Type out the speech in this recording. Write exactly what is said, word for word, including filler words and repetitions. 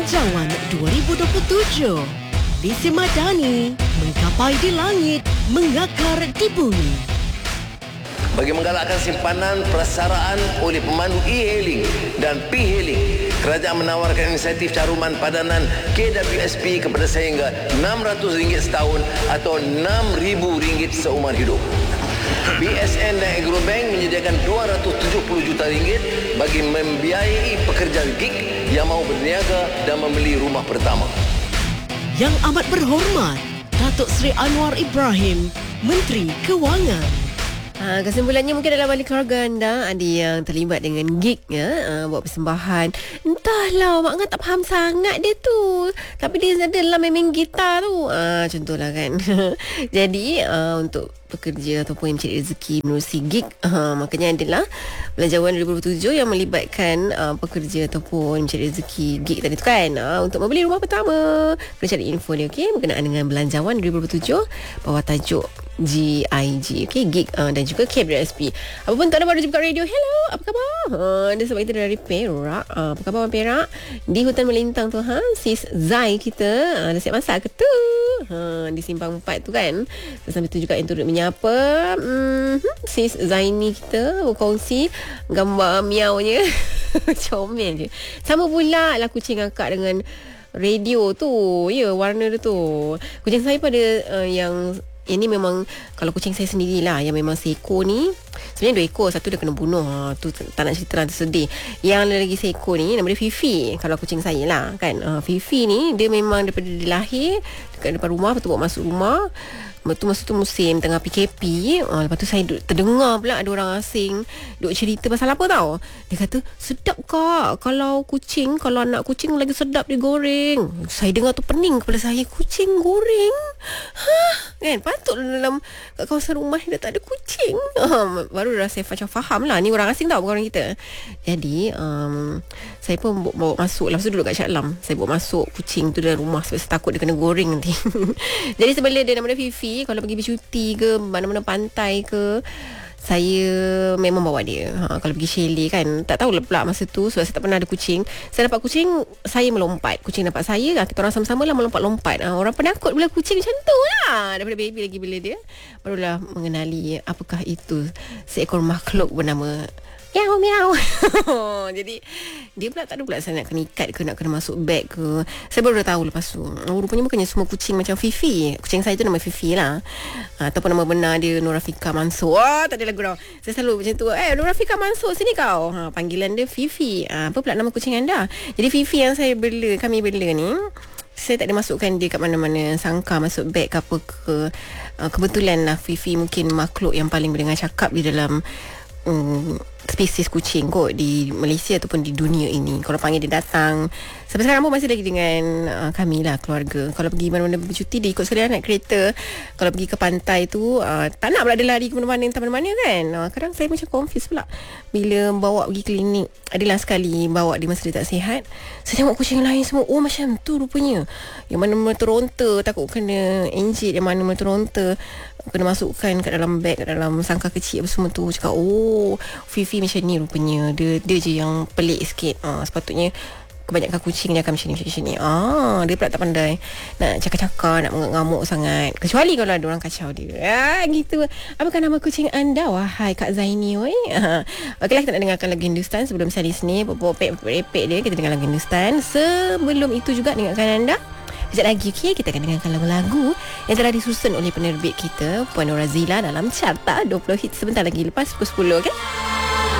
Belanjawan dua ribu dua puluh tujuh. Visi Madani, menggapai di langit, mengakar di bumi. Bagi menggalakkan simpanan persaraan oleh pemandu e-hailing dan P-hailing, kerajaan menawarkan insentif caruman padanan K W S P kepada sehingga enam ratus ringgit setahun atau enam ribu ringgit seumur hidup. B S N dan Agrobank menyediakan dua ratus tujuh puluh juta ringgit bagi membiayai pekerja gig yang mahu berniaga dan membeli rumah pertama. Yang amat berhormat, Datuk Seri Anwar Ibrahim, Menteri Kewangan. Ha, kesimpulannya mungkin dalam balik keluarga anda ada yang terlibat dengan gig ya, uh, buat persembahan. Entahlah, Mak Ngah tak faham sangat dia tu. Tapi dia adalah main gitar tu. Uh, contohlah kan. Jadi uh, untuk pekerja ataupun yang mencari rezeki menerusi gig, uh, makanya adalah Belanjawan dua ribu dua puluh tujuh yang melibatkan uh, pekerja ataupun mencari rezeki gig tadi tu kan, uh, untuk membeli rumah pertama. Kena cari info dia, okey, berkenaan dengan Belanjawan dua ribu dua puluh tujuh bawah tajuk G I G, okey, gig uh, dan juga K W S P. Apa pun tak ada baru jumpa radio. Hello, apa khabar? Uh, dia sebab kita dari Perak. Uh, apa khabar Perak? Di hutan melintang tu, ha? Sis Zai kita uh, dah siap masak ke tu? Ha, di Simpang empat tu kan. Sambil tu juga yang turut menyapa mm-hmm. Sis Zaini kita berkongsi gambar miaunya. Comel je. Sama pula lah kucing akak dengan radio tu. Ya, warna dia tu. Kucing saya pada uh, yang ini memang, kalau kucing saya sendirilah yang memang seekor ni, sebenarnya dua ekor, satu dah kena bunuh. Ha, tu tak nak cerita lah, tersedih. Yang lagi seekor ni nama dia Fifi. Kalau kucing saya lah kan, ha, Fifi ni dia memang daripada dia lahir dekat depan rumah, lepas tu bawa masuk rumah. Lepas tu masa tu musim tengah P K P, ha, lepas tu saya duk, terdengar pula ada orang asing duk cerita pasal apa tau. Dia kata, sedap kak kalau kucing, kalau anak kucing lagi sedap dia goreng. Saya dengar tu pening kepala saya, kucing goreng? Hah? Kan patut dalam kat kawasan rumah dah tak ada kucing. Ha, baru dah saya macam faham lah, ni orang asing tau, bukan orang kita. Jadi um, saya pun bawa, bawa masuk lah. Lepas tu duduk kat Shah Alam, saya bawa masuk kucing tu dalam rumah sebab saya takut dia kena goreng nanti. Jadi sebelum dia nama dia Fifi, kalau pergi bercuti ke mana-mana pantai ke, saya memang bawa dia. Ha, kalau pergi chalet kan, tak tahu pula masa tu sebab saya tak pernah ada kucing. Saya dapat kucing, saya melompat. Kucing dapat saya, kita orang sama-sama lah melompat-lompat. Ha, orang penakut bila kucing macam tu lah. Daripada baby lagi, bila dia barulah mengenali apakah itu seekor makhluk bernama miau miau. Jadi dia pula tak ada pula saya nak kena ikat ke, nak kena masuk beg ke. Saya baru dah tahu lepas tu. Oh, rupanya bukannya semua kucing macam Fifi. Kucing saya tu nama Fifi lah. Ha, ataupun nama benar dia Nurafika Mansur. Oh, tak ada lagu tau. Saya selalu macam tu. Eh, Nurafika Mansur, sini kau. Ha, panggilan dia Fifi. Ha, apa pula nama kucing anda? Jadi Fifi yang saya bela, kami bela ni, saya tak ada masukkan dia kat mana-mana, sangka masuk beg ke apa ke. Uh, kebetulan lah Fifi mungkin makhluk yang paling berdengar cakap di dalam um, spesies kucing kot di Malaysia ataupun di dunia ini. Kalau panggil dia datang. Sampai sekarang pun masih lagi dengan uh, kami lah, keluarga. Kalau pergi mana-mana bercuti, dia ikut sekalian naik kereta. Kalau pergi ke pantai tu, uh, tak nak pula dia lari ke mana-mana, entah mana-mana kan. Uh, kadang saya macam confused pula bila bawa pergi klinik. Adalah sekali bawa dia masa dia tak sihat, saya tengok kucing lain semua, oh macam tu rupanya. Yang mana meteronta, takut kena injek. Yang mana meteronta kena masukkan kat dalam beg, kat dalam sangkar kecil apa semua tu. Cakap, oh Fifi macam ni rupanya. Dia dia je yang pelik sikit. uh, Sepatutnya kebanyakan kucing dia akan macam ni, macam ni. Ah, dia pula tak pandai nak cakap-cakap, nak mengamuk sangat. Kecuali kalau ada orang kacau dia. Ah, gitu. Apakah nama kucing anda, wahai Kak Zaini? Oi. Ah. Okeylah, kita nak dengarkan lagu Hindustan sebelum saya di sini. Popok-popek dia, kita dengar lagu Hindustan. Sebelum itu juga dengarkan anda sekejap lagi, okay? Kita akan dengarkan lagu-lagu yang telah disusun oleh penerbit kita, Puan Nora Zila, dalam Carta dua puluh hit sebentar lagi lepas pukul sepuluh, okay?